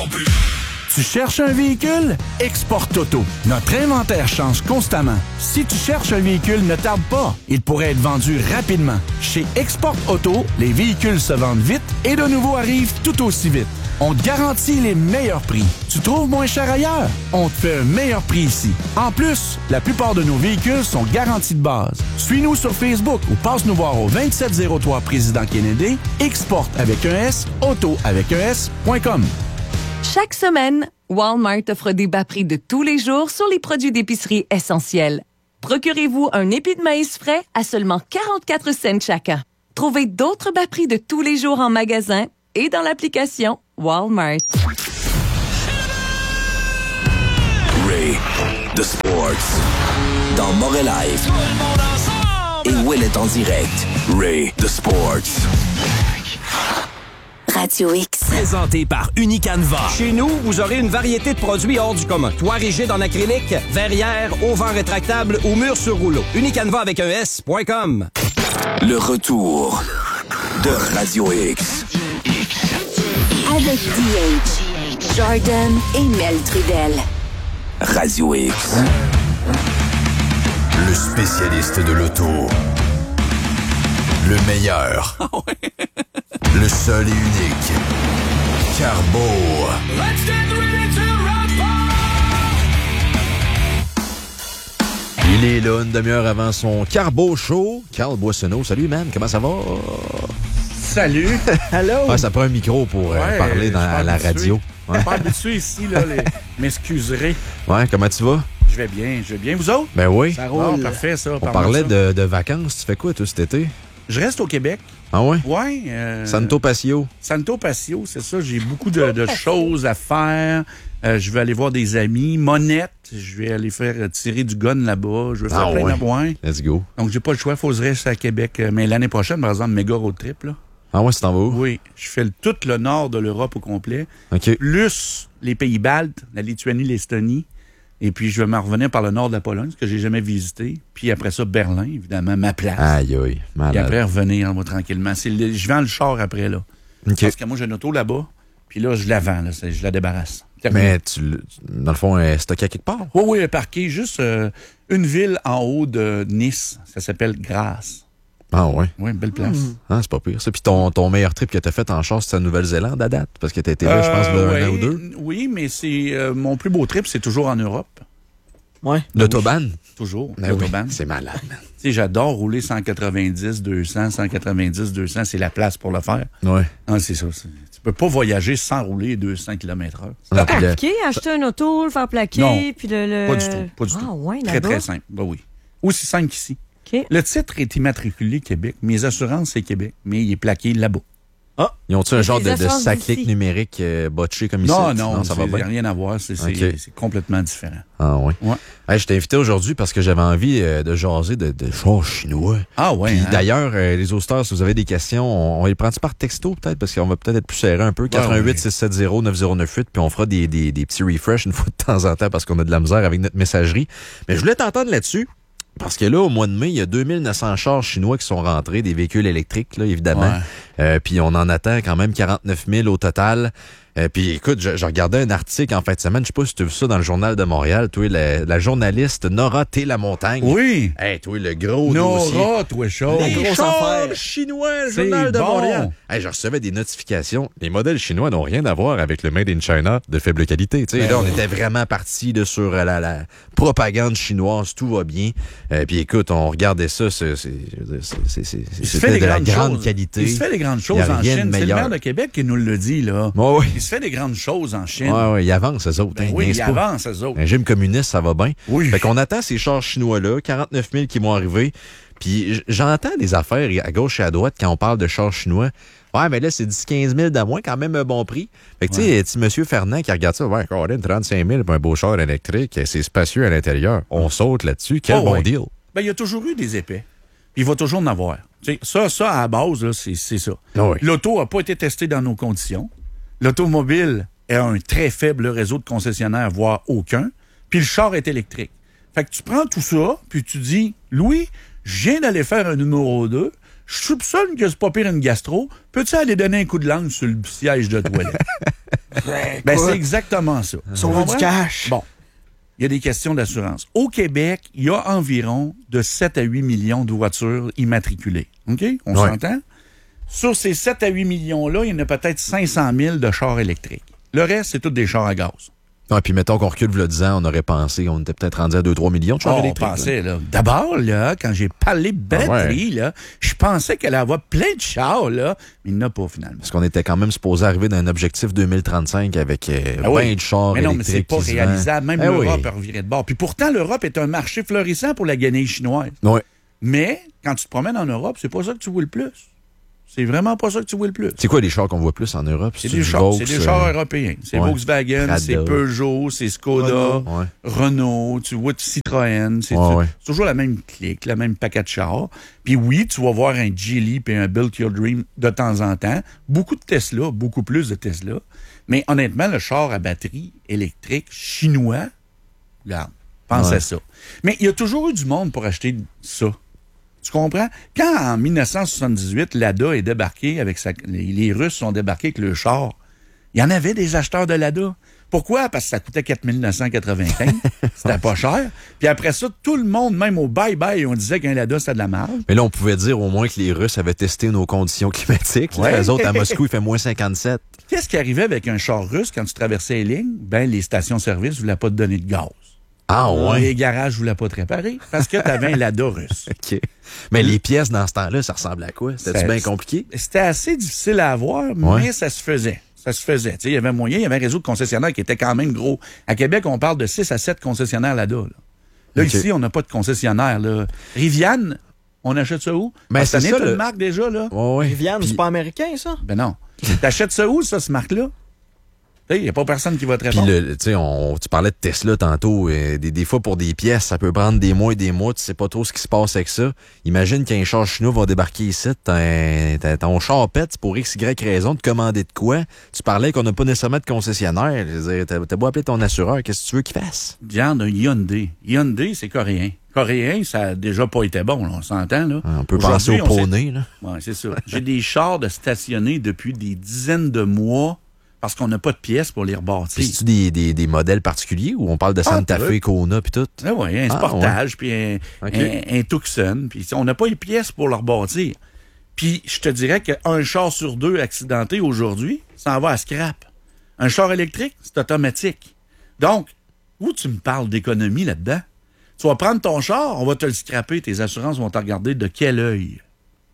Tu cherches un véhicule? Exporte Auto. Notre inventaire change constamment. Si tu cherches un véhicule, ne tarde pas. Il pourrait être vendu rapidement. Chez Export Auto, les véhicules se vendent vite et de nouveaux arrivent tout aussi vite. On te garantit les meilleurs prix. Tu trouves moins cher ailleurs? On te fait un meilleur prix ici. En plus, la plupart de nos véhicules sont garantis de base. Suis-nous sur Facebook ou passe nous voir au 2703 Président Kennedy, Export avec un S, Auto avec un S.com. Chaque semaine, Walmart offre des bas prix de tous les jours sur les produits d'épicerie essentiels. Procurez-vous un épi de maïs frais à seulement 44 cents chacun. Trouvez d'autres bas prix de tous les jours en magasin et dans l'application Walmart. Ray, The Sports, dans Montréal Live. Et Will est en direct. Ray, The Sports. Radio X. Présenté par Unicanva. Chez nous, vous aurez une variété de produits hors du commun. Toit rigide en acrylique, verrière, auvent rétractable ou mur sur rouleau. Unicanva avec un S.com. Le retour de Radio X. Avec DH, Jordan et Mel Trudel. Radio X. Le spécialiste de l'auto. Le meilleur. Le seul et unique. Carbo. Il est là une demi-heure avant son Carbo Show. Carl Boissonneau, salut man, comment ça va? Salut! Hello! Ah, ça prend un micro pour parler dans la radio. Je suis pas habitué ici, là, m'excuserez. Ouais, comment tu vas? Je vais bien. Vous autres? Ben oui. Ça roule. Oh, parfait, ça. On parlait de vacances. Tu fais quoi, toi, cet été? Je reste au Québec. Ah ouais? Ouais. Santo Passio. Santo Passio, c'est ça. J'ai beaucoup de choses à faire. Je vais aller voir des amis. Monette, je vais aller faire tirer du gun là-bas. Je vais faire plein de points. Let's go. Donc, j'ai pas le choix. Il faut que je reste à Québec. Mais l'année prochaine, par exemple, méga road trip, là. Ah ouais, c'est en haut? Oui. Je fais tout le nord de l'Europe au complet. OK. Plus les pays baltes, la Lituanie, l'Estonie. Et puis, je vais m'en revenir par le nord de la Pologne, ce que j'ai jamais visité. Puis après ça, Berlin, évidemment, ma place. Aïe, aïe. Puis après, revenir tranquillement. Je vends le char après, là. Okay. Parce que moi, j'ai une auto là-bas. Puis là, je la vends, là. Je la débarrasse. Mais dans le fond, elle est stockée à quelque part? Oui, elle est parquée juste une ville en haut de Nice. Ça s'appelle Grasse. Ah ouais? Oui, une belle place. Ah, c'est pas pire. Ça, puis ton meilleur trip que t'as fait en char, c'est en Nouvelle-Zélande à date? Parce que t'as été là, je pense, un an ou deux. Oui, mais c'est mon plus beau trip, c'est toujours en Europe. Ouais. L'autobahn? Toujours. L'autobahn. Oui, c'est malade, man. Tu sais, j'adore rouler 190, 200, 190, 200. C'est la place pour le faire. Ouais. Ah, c'est ça. Tu peux pas voyager sans rouler 200 km/h. C'est compliqué, acheter une auto, le faire plaquer, non, puis le... Pas du tout. Ouais, très, très simple. Ben oui. Aussi simple qu'ici. Okay. Le titre est immatriculé Québec. Mes assurances, c'est Québec, mais il est plaqué là-bas. Ah! Ils ont-tu un genre de sac-clic numérique botché comme ici? Non, ça va bien. Rien à voir. C'est complètement différent. Ah oui. Ouais. Hey, je t'ai invité aujourd'hui parce que j'avais envie de jaser de chars chinois. Ah ouais. Puis d'ailleurs, les auditeurs, si vous avez des questions, on les prend-tu par texto peut-être? Parce qu'on va peut-être être plus serré un peu. 88 670 9098, puis on fera des petits refresh une fois de temps en temps parce qu'on a de la misère avec notre messagerie. Mais je voulais t'entendre là-dessus. Parce que là, au mois de mai, il y a 2900 chars chinois qui sont rentrés, des véhicules électriques, là, évidemment. Ouais. Puis on en attend quand même 49 000 au total. Puis écoute, je regardais un article en fin de semaine, je sais pas si tu as vu ça dans le Journal de Montréal, toi, la journaliste Nora T-Lamontagne. Oui. Hey, toi, le gros dossier. Nora, toi, chaud. Les chars chinois, le Journal de Montréal. Hey, je recevais des notifications. Les modèles chinois n'ont rien à voir avec le Made in China de faible qualité. Tu sais, là, on était vraiment parti sur la propagande chinoise, tout va bien. Puis écoute, on regardait ça, c'était de la grande qualité. Il se fait des grandes choses en Chine. C'est le maire de Québec qui nous le dit, là. Oh, oui. Il se fait des grandes choses en Chine. Oui, ils avancent, eux autres. Oui, ils avancent, eux autres. Un régime communiste, ça va bien. Oui. Fait qu'on attend ces chars chinois-là, 49 000 qui vont arriver. Puis j'entends des affaires à gauche et à droite quand on parle de chars chinois. Ouais, mais là, c'est 10-15 000 de moins, quand même un bon prix. Fait que, tu sais, petit monsieur Fernand qui regarde ça, ouais, 35 000 pour un beau char électrique, c'est spacieux à l'intérieur. On saute là-dessus. Quel bon deal. Ben, il y a toujours eu des épais. Puis il va toujours en avoir. Tu sais, ça, à la base, là, c'est ça. Oui. L'auto n'a pas été testée dans nos conditions. L'automobile a un très faible réseau de concessionnaires, voire aucun. Puis le char est électrique. Fait que tu prends tout ça, puis tu dis, Louis, je viens d'aller faire un numéro 2. Je soupçonne que c'est pas pire une gastro. Peux-tu aller donner un coup de langue sur le siège de toilette? Ben, c'est exactement ça. Sauver du cash. Bon. Il y a des questions d'assurance. Au Québec, il y a environ de 7 à 8 millions de voitures immatriculées. OK? On s'entend? Sur ces 7 à 8 millions-là, il y en a peut-être 500 000 de chars électriques. Le reste, c'est tous des chars à gaz. Ouais, puis mettons qu'on recule le 10 ans, on aurait pensé qu'on était peut-être rendu à 2-3 millions de chars électriques. On pensait, là. D'abord, là, quand j'ai parlé de batterie, là, je pensais qu'elle allait avoir plein de chars, là, mais il n'y en a pas, finalement. Parce qu'on était quand même supposé arriver dans un objectif 2035 avec 20 de chars mais non, électriques. mais c'est pas réalisable. Même l'Europe a reviré de bord. Puis pourtant, l'Europe est un marché florissant pour la guenille chinoise. Oui. Mais, quand tu te promènes en Europe, c'est pas ça que tu vois le plus. C'est vraiment pas ça que tu vois le plus. C'est quoi les chars qu'on voit plus en Europe? C'est des chars européens. C'est Volkswagen, Prada. c'est Peugeot, c'est Skoda, Renault, tu vois Citroën. C'est toujours la même clique, le même paquet de chars. Puis oui, tu vas voir un Geely et un Build Your Dream de temps en temps. Beaucoup de Tesla, beaucoup plus de Tesla. Mais honnêtement, le char à batterie électrique chinois, regarde, pense à ça. Mais il y a toujours eu du monde pour acheter ça. Tu comprends? Quand, en 1978, Lada est débarqué avec les Russes sont débarqués avec le char, il y en avait des acheteurs de Lada. Pourquoi? Parce que ça coûtait 4 995. C'était pas cher. Puis après ça, tout le monde, même au bye-bye, on disait qu'un Lada, c'était de la merde. Mais là, on pouvait dire au moins que les Russes avaient testé nos conditions climatiques. Les autres, à Moscou, il fait moins 57. Qu'est-ce qui arrivait avec un char russe quand tu traversais les lignes? Ben, les stations-service ne voulaient pas te donner de gaz. Ah ouais? Les garages ne voulaient pas te réparer parce que tu avais un Lada russe. OK. Mais les pièces dans ce temps-là, ça ressemblait à quoi? C'était-tu bien compliqué? C'était assez difficile à avoir, mais ça se faisait. Ça se faisait. Il y avait moyen, il y avait un réseau de concessionnaires qui était quand même gros. À Québec, on parle de 6 à 7 concessionnaires Lada. Là, ici, on n'a pas de concessionnaire. Là. Riviane, on achète ça où? Ben, c'est ça, une marque déjà, là. Riviane, c'est pas américain, ça? Ben non. T'achètes ça où, ça, cette marque-là? Il n'y a pas personne qui va te répondre. Puis, tu parlais de Tesla tantôt. Des fois, pour des pièces, ça peut prendre des mois et des mois. Tu sais pas trop ce qui se passe avec ça. Imagine qu'un char chinois va débarquer ici. Ton char pète pour X, Y raison de commander de quoi. Tu parlais qu'on n'a pas nécessairement de concessionnaire. T'as beau appeler ton assureur. Qu'est-ce que tu veux qu'il fasse? Regarde, un Hyundai. Hyundai, c'est coréen. Coréen, ça a déjà pas été bon, là, on s'entend. Là. On peut penser au poney. Oui, c'est ça. J'ai des chars de stationnés depuis des dizaines de mois. Parce qu'on n'a pas de pièces pour les rebâtir. C'est-tu des modèles particuliers ou on parle de Santa Fe, Kona puis tout? Oui, un Sportage, puis un Tucson. Puis on n'a pas les pièces pour le rebâtir. Puis je te dirais qu'un char sur 2 accidenté aujourd'hui, ça en va à scrap. Un char électrique, c'est automatique. Donc, où tu me parles d'économie là-dedans? Tu vas prendre ton char, on va te le scraper, tes assurances vont te regarder de quel œil?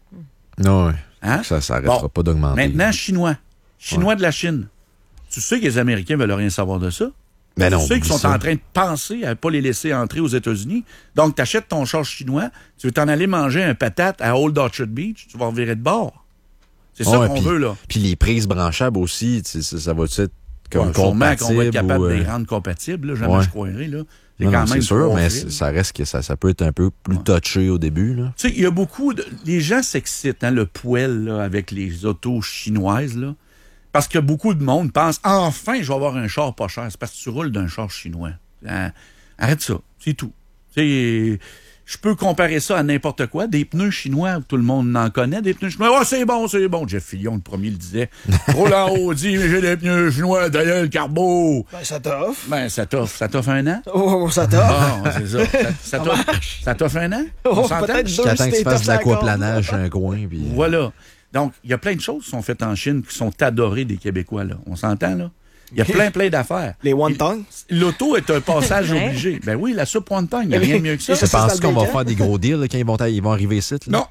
Non, hein? Ça n'arrêtera pas d'augmenter. Maintenant, Chinois de la Chine. Tu sais que les Américains veulent rien savoir de ça. Ben non, tu sais qu'ils sont en train de penser à ne pas les laisser entrer aux États-Unis. Donc, tu achètes ton char chinois, tu veux t'en aller manger un patate à Old Orchard Beach, tu vas revirer de bord. C'est ça qu'on veut, là. Puis les prises branchables aussi, ça va être comme compatible? Qu'on va être capable de les rendre compatibles, là, jamais je croirais, là. C'est sûr, mais ça reste que ça peut être un peu plus touché au début. Tu sais, il y a beaucoup de... Les gens s'excitent, le poêle, là, avec les autos chinoises, là. Parce que beaucoup de monde pense, enfin, je vais avoir un char pas cher. C'est parce que tu roules d'un char chinois. Arrête ça. C'est tout. Je peux comparer ça à n'importe quoi. Des pneus chinois, tout le monde en connaît. Des pneus chinois. Oh, c'est bon, c'est bon. Jeff Fillion, le premier, le disait. Roule en Audi, mais j'ai des pneus chinois. D'ailleurs, le carbo. Ben, ça t'offre. Ça t'offre un an? Oh, ça t'offre. Bon, c'est ça. Ça t'offre un an? Oh, peut-être jusqu'à temps que tu fasses de l'aquaplanage un coin. Puis... Voilà. Donc, il y a plein de choses qui sont faites en Chine qui sont adorées des Québécois, là. On s'entend, là? Il y a plein d'affaires. Les wontons? L'auto est un passage obligé. Ben oui, la soupe wonton, il n'y a rien de mieux que ça. Tu penses qu'on va faire des gros deals là, quand ils vont arriver ici? Non.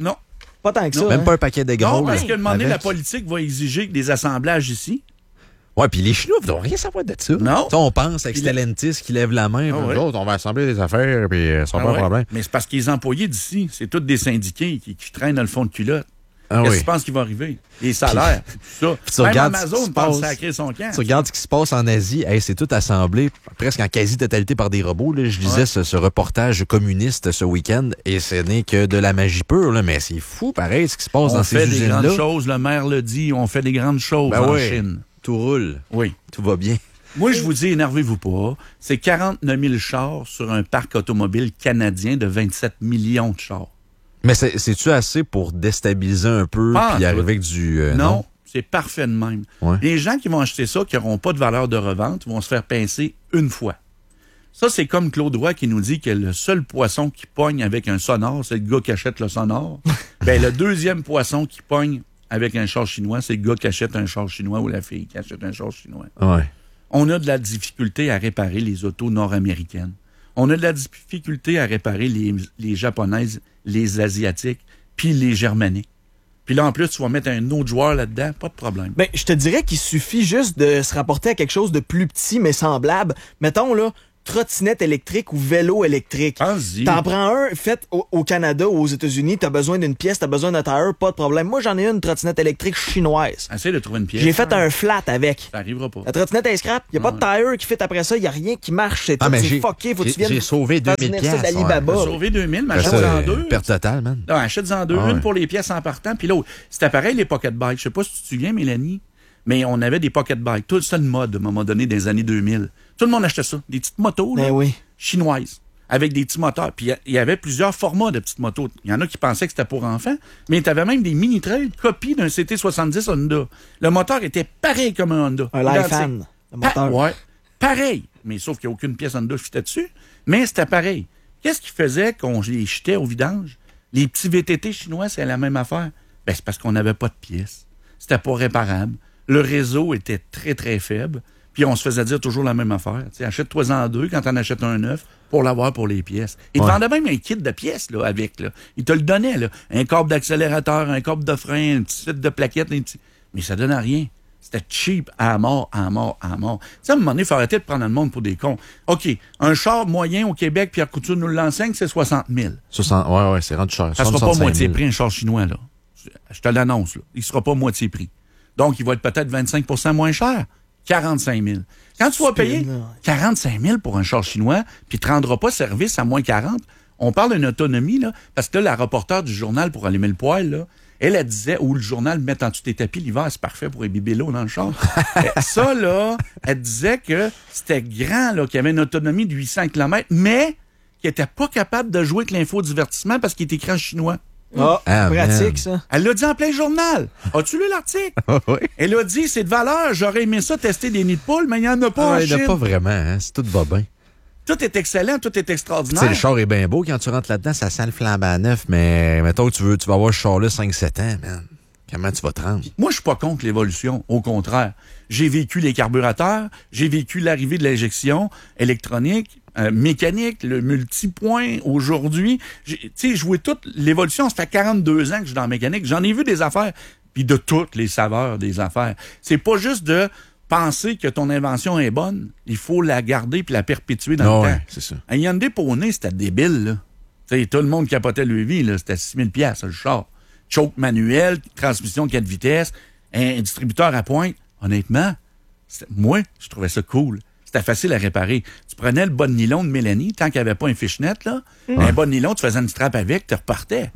Pas tant que ça. Même pas un paquet de gros. Non, parce qu'à un moment donné, la politique va exiger des assemblages ici. Ouais, puis les Chinois ne vont rien savoir de ça. Non. On pense avec Stellantis qui lève la main. Nous autres, on va assembler des affaires, puis ça va pas de problème. Mais c'est parce que les employés d'ici, c'est tous des syndiqués qui traînent dans le fond de culotte. Qu'est-ce que tu penses qui va arriver? Les salaires, tout ça. Même Amazon pense sacrer son camp. Tu regardes ce qui se passe en Asie, c'est tout assemblé presque en quasi-totalité par des robots. Là. Je lisais ce reportage communiste ce week-end et ce n'est que de la magie pure. Là. Mais c'est fou, pareil, ce qui se passe dans ces usines-là. On fait des grandes choses, le maire le dit, on fait des grandes choses en Chine. Tout roule. Oui. Tout va bien. Moi, je vous dis, énervez-vous pas, c'est 49 000 chars sur un parc automobile canadien de 27 millions de chars. Mais c'est-tu assez pour déstabiliser un peu puis arriver avec du... Non, C'est parfait de même. Ouais. Les gens qui vont acheter ça, qui n'auront pas de valeur de revente, vont se faire pincer une fois. Ça, c'est comme Claude Roy qui nous dit que le seul poisson qui pogne avec un sonore, c'est le gars qui achète le sonore. Ben, le deuxième poisson qui pogne avec un char chinois, c'est le gars qui achète un char chinois ou la fille qui achète un char chinois. Ouais. On a de la difficulté à réparer les autos nord-américaines. On a de la difficulté à réparer les japonaises, les asiatiques, puis les germaniques. Puis là, en plus, tu vas mettre un autre joueur là-dedans, pas de problème. Ben, je te dirais qu'il suffit juste de se rapporter à quelque chose de plus petit, mais semblable. Mettons, là, trottinette électrique ou vélo électrique. Vas-y. T'en prends un fait au Canada ou aux États-Unis, t'as besoin d'une pièce, t'as besoin d'un tire, pas de problème. Moi, j'en ai une trottinette électrique chinoise. Essaye de trouver une pièce. J'ai fait un flat avec. Ça arrivera pas. La trottinette est scrap, y a pas de tire qui fit après ça, y a rien qui marche, c'est tout, c'est fucké, faut que tu viennes. J'ai sauvé 2000 faire venir ça d'Alibaba. T'as sauvé 2000, mais achète-en deux. Perte totale, man. Non, achète-en deux. Une pour les pièces en partant, puis l'autre. C'était pareil, les pocket bikes. Je sais pas si tu te souviens, Mélanie, mais on avait des pocket bikes. Tout ça, une mode, à un moment donné, des années 2000. Tout le monde achetait ça. Des petites motos, là, chinoises, avec des petits moteurs. Puis il y avait plusieurs formats de petites motos. Il y en a qui pensaient que c'était pour enfants, mais tu avais même des mini-trails copies d'un CT70 Honda. Le moteur était pareil comme un Honda. Un Lifan, le moteur. Ouais, pareil. Mais sauf qu'il n'y a aucune pièce Honda qui fitait dessus. Mais c'était pareil. Qu'est-ce qui faisait qu'on les jetait au vidange? Les petits VTT chinois, c'est la même affaire. Ben, c'est parce qu'on n'avait pas de pièces. C'était pas réparable. Le réseau était très, très faible. Puis on se faisait dire toujours la même affaire. T'sais, achète-toi-en deux quand t'en achètes un neuf pour l'avoir pour les pièces. Ils te vendaient même un kit de pièces là, avec. Là. Ils te le donnaient. Là. Un câble d'accélérateur, un câble de frein, un petit set de plaquettes. Mais ça donnait rien. C'était cheap à mort, à mort, à mort. Tu sais, à un moment donné, il faut arrêter de prendre le monde pour des cons. OK, un char moyen au Québec, Pierre Couture nous l'enseigne, c'est 60 000. 60, ouais, c'est rendu cher. Ça sera pas moitié prix, un char chinois, là. Je te l'annonce, là. Il sera pas moitié prix. Donc, il va être peut-être 25 % moins cher. 45 000. Quand tu vas payer 45 000 pour un char chinois, puis tu ne rendras pas service à moins 40, on parle d'une autonomie, là, parce que là, la reporter du journal pour allumer le poêle, là, elle disait, ou le journal mettre en dessous des tapis l'hiver, c'est parfait pour imbiber l'eau dans le char. Ça, là, elle disait que c'était grand, là, qu'il y avait une autonomie de 800 km, mais qu'il n'était pas capable de jouer avec l'infodivertissement parce qu'il est écrit en chinois. Pratique, ça. Elle l'a dit en plein journal. As-tu lu l'article? Oui. Elle a dit, c'est de valeur, j'aurais aimé ça tester des nids de poules, mais il n'y en a pas en Il n'y en Chine. a pas vraiment, hein? C'est tout va bien. Tout est excellent, tout est extraordinaire. Tu sais, le char est bien beau. Quand tu rentres là-dedans, ça sent le flambant neuf, mais mettons que tu vas avoir ce char-là 5-7 ans, man. Comment tu vas te rendre? Moi, je suis pas contre l'évolution. Au contraire. J'ai vécu les carburateurs, j'ai vécu l'arrivée de l'injection électronique, mécanique, le multipoint aujourd'hui. Tu sais, je vois toute l'évolution. Ça fait 42 ans que je suis dans la mécanique. J'en ai vu des affaires, puis de toutes les saveurs des affaires. C'est pas juste de penser que ton invention est bonne. Il faut la garder puis la perpétuer dans le temps. C'est ça. Un Hyundai Poney, c'était débile, là. Tu sais, tout le monde capotait le vie, là. C'était 6 000 $, le char. Choke manuel, transmission 4 vitesses, un distributeur à pointe. Honnêtement, moi, je trouvais ça cool. C'était facile à réparer. Tu prenais le bas de nylon de Mélanie, tant qu'il n'y avait pas un fishnet, là, un bas de nylon, tu faisais une strap avec, tu repartais.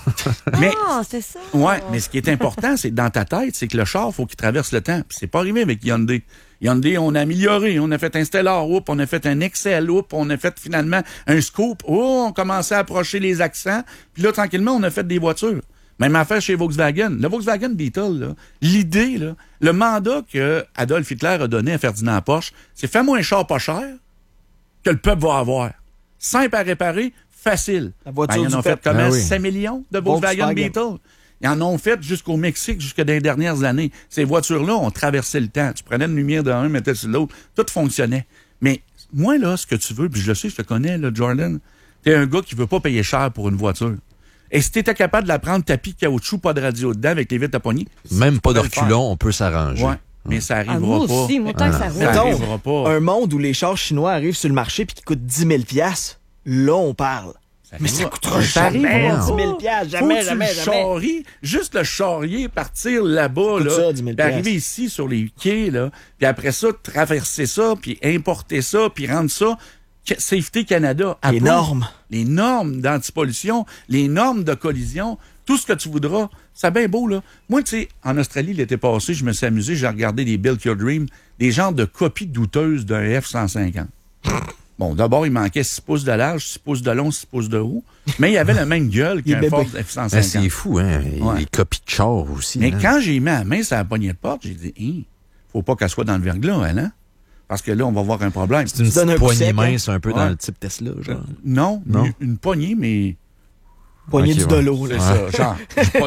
c'est ça. Ouais, mais ce qui est important, c'est dans ta tête, c'est que le char, il faut qu'il traverse le temps. Puis c'est pas arrivé avec Hyundai. Hyundai, on a amélioré. On a fait un Stellar, on a fait un Excel, on a fait finalement un Scoop. On commençait à approcher les accents. Puis là, tranquillement, on a fait des voitures. Même affaire chez Volkswagen. Le Volkswagen Beetle, là, l'idée, là, le mandat que Adolf Hitler a donné à Ferdinand Porsche, c'est fais-moi un char pas cher que le peuple va avoir. Simple à réparer, facile. La voiture ils en du ont fait peuple. comme Ah oui. 5 millions de Volkswagen Beetle. Ils en ont fait jusqu'au Mexique, jusque dans les dernières années. Ces voitures-là ont traversé le temps. Tu prenais une lumière d'un, mettais sur l'autre. Tout fonctionnait. Mais moi, là, ce que tu veux, puis je le sais, je te connais, là, Jordan, t'es un gars qui veut pas payer cher pour une voiture. Et si t'étais capable de la prendre tapis caoutchouc, pas de radio dedans, avec les vitres à poignée... Même pas de tu peux le faire. reculons, on peut s'arranger. Ouais, mais ça arrivera moi pas. aussi, moi, tant que ça roule. Ça Mettons, arrivera pas. un monde où les chars chinois arrivent sur le marché puis qui coûtent 10 000 $, là, on parle. Mais ça coûtera jamais 10 000 $, jamais, Faut jamais, que tu le jamais. charries, juste le charrier, partir là-bas, Coûte là, ça, 10 000 puis arriver ici sur les quais, là, puis après ça, traverser ça, puis importer ça, puis rendre ça... Safety Canada approuve les normes d'antipollution, les normes de collision, tout ce que tu voudras. C'est bien beau, là. Moi, tu sais, en Australie, l'été passé, je me suis amusé, j'ai regardé des Build Your Dream, des genres de copies douteuses d'un F-150. Bon, d'abord, il manquait 6 pouces de large, 6 pouces de long, 6 pouces de haut. Mais il avait la même gueule qu'un Ford F-150. Ben, c'est fou, hein? Les copies de char aussi. Mais hein? quand j'ai mis la main sur la poignée de porte, j'ai dit, faut pas qu'elle soit dans le verglas, elle, hein? Parce que là, on va avoir un problème. C'est une petite poignée mince, un peu dans le type Tesla, genre. Non, une poignée, mais... Poignée du dolo, là. C'est ça, genre.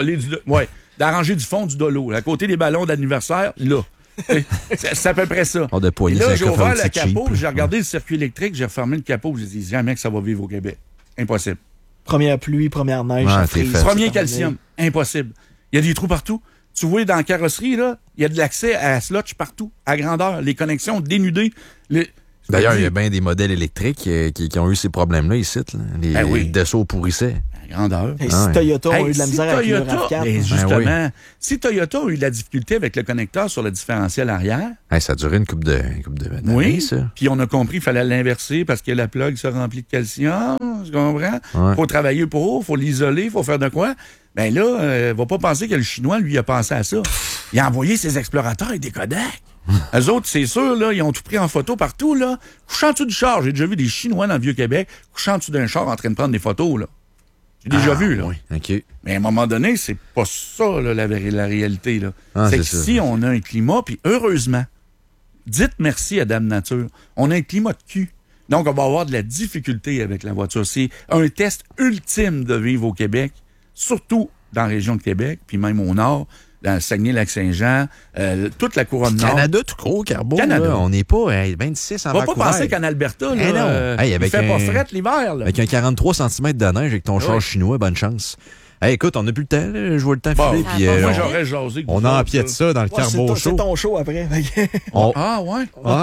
D'arranger du fond du dolo. À côté des ballons d'anniversaire, là. C'est à peu près ça. De poignée, et là, j'ai ouvert le cheap, capot, j'ai regardé le circuit électrique, j'ai refermé le capot, j'ai dit, jamais que ça va vivre au Québec. Impossible. Première pluie, première neige, ça frise. Premier calcium, impossible. Il y a des trous partout. Tu vois, dans la carrosserie, là, il y a de l'accès à slotch partout, à grandeur. Les connexions dénudées. D'ailleurs, il y a bien des modèles électriques qui ont eu ces problèmes-là ici. Là. Les Dassault pourrissaient. Grandeur. Et si Toyota a eu de la misère avec le RAV4. Justement, si Toyota a eu de la difficulté avec le connecteur sur le différentiel arrière... ça a duré une couple d'années, oui, ça. Puis on a compris qu'il fallait l'inverser parce que la plug se remplit de calcium, tu comprends? Il faut travailler pour, il faut l'isoler, il faut faire de quoi? Ben là, va pas penser que le Chinois, lui, a pensé à ça. Il a envoyé ses explorateurs avec des Kodak. Eux autres, c'est sûr, là, ils ont tout pris en photo partout, là. Couchant en dessous du char. J'ai déjà vu des Chinois dans le Vieux-Québec couchant en dessous d'un char en train de prendre des photos, là. J'ai déjà vu, là. Oui, OK. Mais à un moment donné, c'est pas ça, là, la réalité, là. C'est qu'ici, on a un climat, puis heureusement, dites merci à Dame Nature. On a un climat de cul. Donc, on va avoir de la difficulté avec la voiture. C'est un test ultime de vivre au Québec, surtout dans la région de Québec, puis même au nord, dans le Saguenay-Lac-Saint-Jean, toute la couronne nord. Canada tout gros, Carbo. Canada. Là, on n'est pas 26 en Vancouver. On va pas penser qu'en Alberta, là, il fait pas fret l'hiver. Là. Avec un 43 cm de neige avec ton char chinois, bonne chance. Hey, écoute, on n'a plus le temps, là. Je vois le temps filer. Puis, moi, j'aurais jasé. On empiète ça dans le Carbo Show. C'est ton show après. Ah, ouais?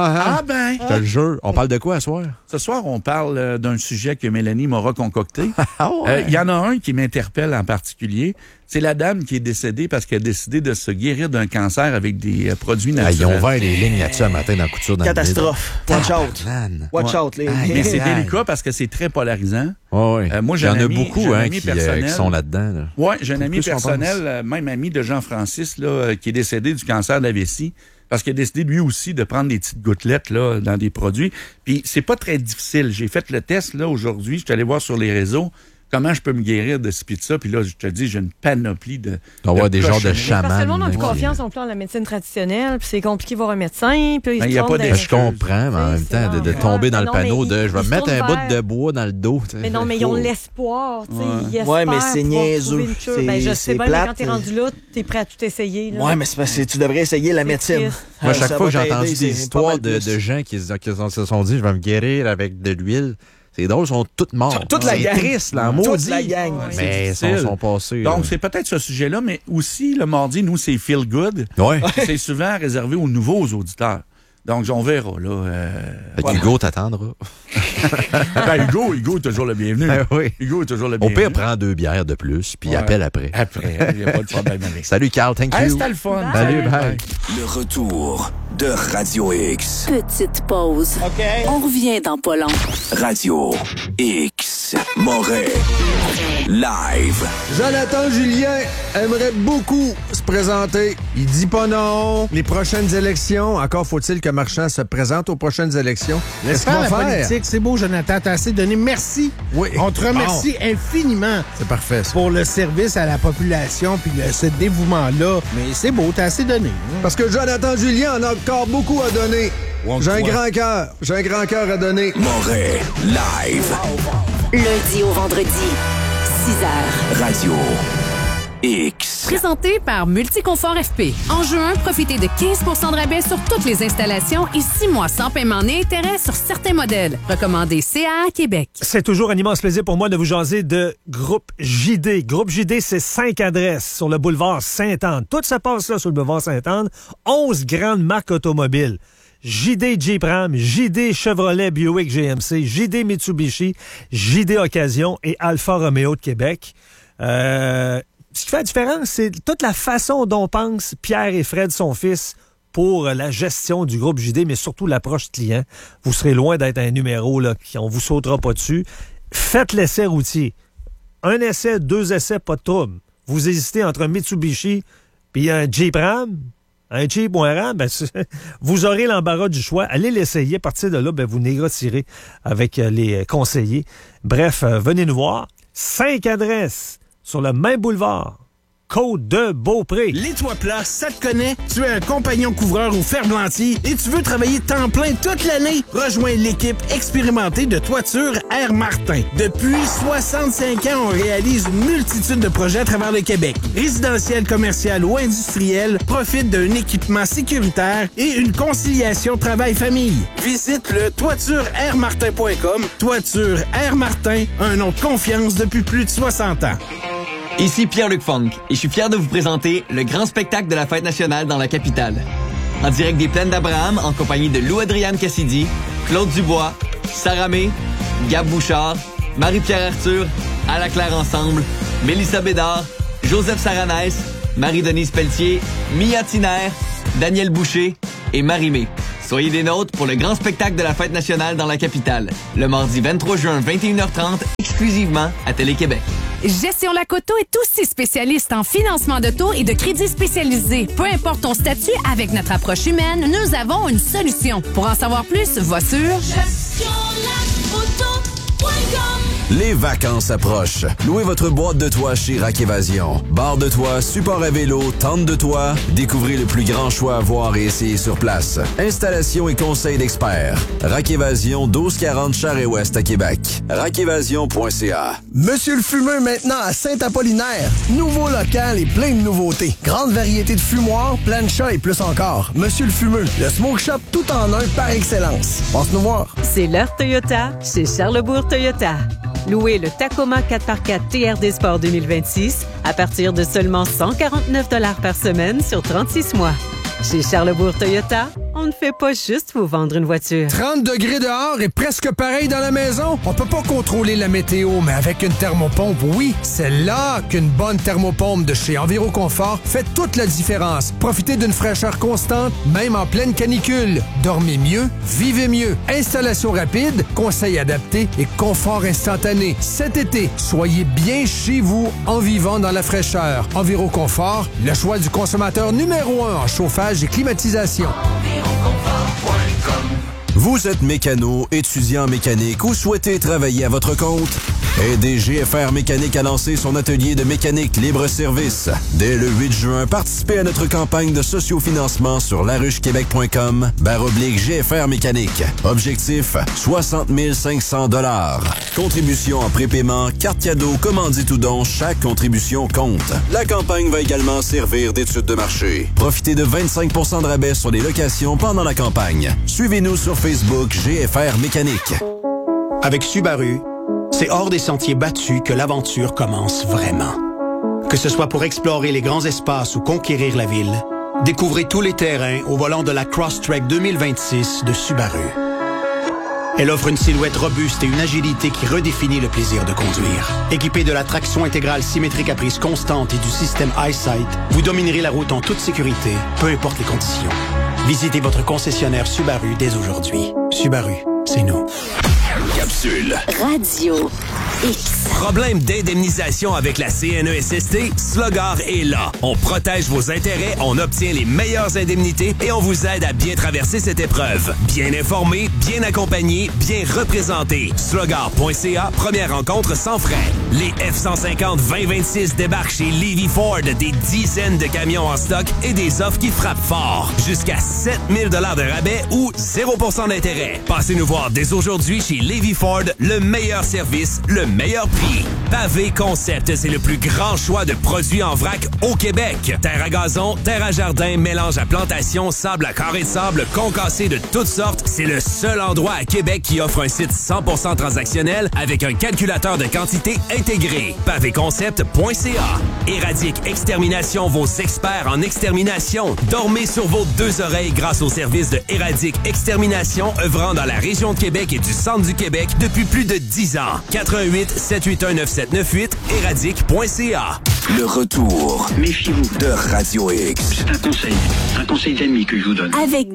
Ben. Je te le jure. On parle de quoi ce soir? Ce soir, on parle d'un sujet que Mélanie m'aura concocté. Il y en a un qui m'interpelle en particulier. C'est la dame qui est décédée parce qu'elle a décidé de se guérir d'un cancer avec des produits naturels. Ils ont ouvert les lignes là-dessus un matin dans la couture. Catastrophe. Watch out. Watch out. Mais c'est délicat parce que c'est très polarisant. Moi, il y en a beaucoup qui sont là-dedans. Là. Oui, j'ai un ami personnel, même ami de Jean-Francis, là, qui est décédé du cancer de la vessie. Parce qu'il a décidé lui aussi de prendre des petites gouttelettes là, dans des produits. Puis c'est pas très difficile. J'ai fait le test là aujourd'hui. Je suis allé voir sur les réseaux comment je peux me guérir de ci pis de ça. Puis là, je te dis, j'ai une panoplie de... On voit des genres de chamans. Parce que le monde a plus confiance en la médecine traditionnelle. Puis c'est compliqué de voir un médecin. Puis il y a pas de... Je comprends, mais en même temps, de tomber dans le panneau de... Je vais me mettre un bout de bois dans le dos. Mais non, mais ils ont l'espoir. Ouais, mais c'est niaiseux. Je sais bien, mais quand t'es rendu là, t'es prêt à tout essayer. Ouais, mais c'est parce que tu devrais essayer la médecine. Moi, chaque fois que j'ai entendu des histoires de gens qui se sont dit, je vais me guérir avec de l'huile. C'est drôle, ils sont tous morts. Toute la gang. Triste, là, maudit. Toute la gang. Mais ils sont passés. Donc, c'est peut-être ce sujet-là, mais aussi, le mardi, nous, c'est Feel Good. Ouais. C'est souvent réservé aux nouveaux auditeurs. Donc, on verra, là. Hugo t'attendra. Hugo est toujours le bienvenu. Oui. Hugo est toujours le bienvenu. Au pire, prend 2 bières de plus, puis appelle après. Après, il n'y a pas de problème avec ça. Salut, Carl, thank you. C'était le fun. Salut, bye. Le retour de Radio X. Petite pause. OK. On revient dans pas long. Radio X. Moret. Live. Jonathan Julien aimerait beaucoup se présenter. Il dit pas non. Les prochaines élections, encore faut-il que Marchand se présente aux prochaines élections. Laisse faire la politique, c'est beau, Jonathan, t'as assez donné. Merci. Oui. On te remercie infiniment. C'est parfait, ça. Pour le service à la population puis ce dévouement-là. Mais c'est beau, t'as assez donné. Parce que Jonathan Julien en a encore beaucoup à donner. J'ai un grand cœur. J'ai un grand cœur à donner. Moret. Live. Lundi au vendredi, 6h. Radio X. Présenté par Multiconfort FP. En juin, profitez de 15 % de rabais sur toutes les installations et 6 mois sans paiement ni intérêt sur certains modèles. Recommandé CA Québec. C'est toujours un immense plaisir pour moi de vous jaser de Groupe JD. Groupe JD, c'est 5 adresses sur le boulevard Sainte-Anne. Tout se passe là sur le boulevard Sainte-Anne. 11 grandes marques automobiles. JD Jeep Ram, JD Chevrolet Buick GMC, JD Mitsubishi, JD Occasion et Alfa Romeo de Québec. Ce qui fait la différence, c'est toute la façon dont pensent Pierre et Fred, son fils, pour la gestion du groupe JD, mais surtout l'approche client. Vous serez loin d'être un numéro là, on vous sautera pas dessus. Faites l'essai routier. 1 essai, 2 essais, pas de trouble. Vous hésitez entre un Mitsubishi puis un Jeep Ram, un cheap ou un RAM, ben, vous aurez l'embarras du choix. Allez l'essayer. À partir de là, ben, vous négocierez avec les conseillers. Bref, venez nous voir. 5 adresses sur le même boulevard. Côte de Beaupré. Les toits plats, ça te connaît? Tu es un compagnon couvreur ou ferblantier et tu veux travailler temps plein toute l'année? Rejoins l'équipe expérimentée de Toiture Air Martin. Depuis 65 ans, on réalise une multitude de projets à travers le Québec. Résidentiel, commercial ou industriel, profite d'un équipement sécuritaire et une conciliation travail-famille. Visite le toitureairmartin.com. Toiture Air Martin, un nom de confiance depuis plus de 60 ans. Ici Pierre-Luc Funk et je suis fier de vous présenter le grand spectacle de la Fête nationale dans la capitale. En direct des Plaines d'Abraham, en compagnie de Lou-Adrienne Cassidy, Claude Dubois, Sarah May, Gab Bouchard, Marie-Pierre Arthur, À la Claire Ensemble, Mélissa Bédard, Joseph Saranès, Marie-Denise Pelletier, Mia Tiner, Daniel Boucher et Marie-Mé. Soyez des nôtres pour le grand spectacle de la Fête nationale dans la capitale, le mardi 23 juin, 21h30, exclusivement à Télé-Québec. Gestion Lac-Auto est aussi spécialiste en financement d'auto et de crédits spécialisés. Peu importe ton statut, avec notre approche humaine, nous avons une solution. Pour en savoir plus, va sur gestionlacauto.com. Les vacances approchent. Louez votre boîte de toit chez Rack Évasion. Barre de toit, support à vélo, tente de toit. Découvrez le plus grand choix à voir et essayer sur place. Installation et conseils d'experts. Rack Évasion, 1240 Charest-Ouest à Québec. rackévasion.ca. Monsieur le Fumeux maintenant à Saint-Apollinaire. Nouveau local et plein de nouveautés. Grande variété de fumoirs, plancha et plus encore. Monsieur le Fumeux, le smoke shop tout en un par excellence. Passe nous voir. C'est l'heure Toyota chez Charlesbourg Toyota. Louez le Tacoma 4x4 TRD Sport 2026 à partir de seulement 149 $ par semaine sur 36 mois. Chez Charlesbourg Toyota, on ne fait pas juste vous vendre une voiture. 30 degrés dehors et presque pareil dans la maison? On peut pas contrôler la météo, mais avec une thermopompe, oui, c'est là qu'une bonne thermopompe de chez Enviroconfort fait toute la différence. Profitez d'une fraîcheur constante, même en pleine canicule. Dormez mieux, vivez mieux. Installation rapide, conseils adaptés et confort instantané. Cet été, soyez bien chez vous en vivant dans la fraîcheur. Enviroconfort, le choix du consommateur numéro 1 en chauffage et climatisation. Vous êtes mécano, étudiant en mécanique ou souhaitez travailler à votre compte? Aidez GFR Mécanique à lancer son atelier de mécanique libre-service. Dès le 8 juin, participez à notre campagne de sociofinancement sur laruchequebec.com/GFR Mécanique. Objectif, 60 500 $. Contribution en prépaiement, carte cadeau, commandite ou don, chaque contribution compte. La campagne va également servir d'étude de marché. Profitez de 25 % de rabais sur les locations pendant la campagne. Suivez-nous sur Facebook GFR Mécanique. Avec Subaru, c'est hors des sentiers battus que l'aventure commence vraiment. Que ce soit pour explorer les grands espaces ou conquérir la ville, découvrez tous les terrains au volant de la Crosstrek 2026 de Subaru. Elle offre une silhouette robuste et une agilité qui redéfinit le plaisir de conduire. Équipée de la traction intégrale symétrique à prise constante et du système EyeSight, vous dominerez la route en toute sécurité, peu importe les conditions. Visitez votre concessionnaire Subaru dès aujourd'hui. Subaru, c'est nous. Capsule. Radio X. Problème d'indemnisation avec la CNESST? Slogar est là. On protège vos intérêts, on obtient les meilleures indemnités et on vous aide à bien traverser cette épreuve. Bien informé, bien accompagné, bien représenté. Slogar.ca, première rencontre sans frais. Les F-150 2026 débarquent chez Levy Ford, des dizaines de camions en stock et des offres qui frappent fort. Jusqu'à 7 000 $ de rabais ou 0% d'intérêt. Passez nous voir dès aujourd'hui chez Levy Ford, le meilleur service, le meilleur prix. Pavé Concept, c'est le plus grand choix de produits en vrac au Québec. Terre à gazon, terre à jardin, mélange à plantation, sable à carré de sable, concassé de toutes sortes. C'est le seul endroit à Québec qui offre un site 100% transactionnel avec un calculateur de quantité intégré. Pavéconcept.ca. Éradique Extermination, vos experts en extermination. Dormez sur vos deux oreilles grâce au service de Éradique Extermination œuvrant dans la région de Québec et du centre du Québec depuis plus de 10 ans. 88 781 9798 éradique.ca. Le retour. Méfiez-vous de Radio X. C'est un conseil d'ami que je vous donne. Avec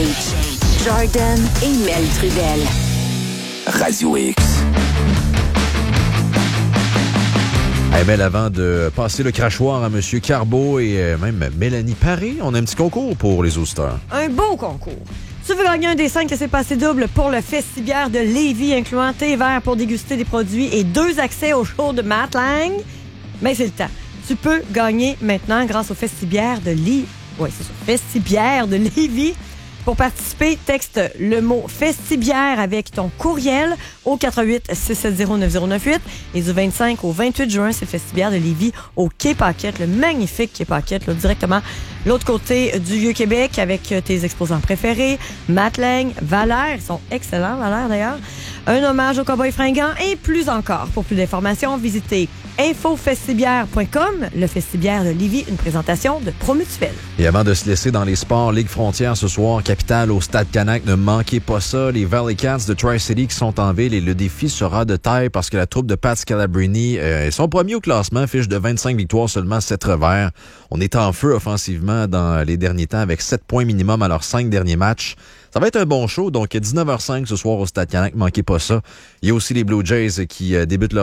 DH, Jordan et Mel Trudel. Radio X. Eh bien, avant de passer le crachoir à M. Carbeau et même Mélanie Paré, on a un petit concours pour les auditeurs. Un beau concours. Tu veux gagner un des 5 laissez-passer double pour le Festibière de Lévis, incluant thé vert pour déguster des produits et 2 accès au show de Matt Lang? Mais c'est le temps. Tu peux gagner maintenant grâce au Festibière de Lévis. Oui, c'est ça. Festibière de Lévis. Pour participer, texte le mot Festibière avec ton courriel au 88-670-9098. Et du 25 au 28 juin, c'est le Festibière de Lévis au Quai Paquette, le magnifique Quai Paquette, là, directement l'autre côté du Vieux-Québec avec tes exposants préférés, Matt Lang, Valère, ils sont excellents, Valère d'ailleurs. Un hommage au cowboy fringant et plus encore. Pour plus d'informations, visitez infofestibière.com, le Festibière de Lévis, une présentation de Promutuel. Et avant de se laisser dans les sports, Ligue Frontière ce soir, capitale au Stade Canac, ne manquez pas ça. Les Valley Cats de Tri-City qui sont en ville et le défi sera de taille parce que la troupe de Pat Scalabrini sont premiers au classement, fiche de 25 victoires, seulement 7 revers. On est en feu offensivement dans les derniers temps avec 7 points minimum à leurs 5 derniers matchs. Ça va être un bon show, donc 19h05 ce soir au Stade Canac, manquez pas ça. Il y a aussi les Blue Jays qui débutent leur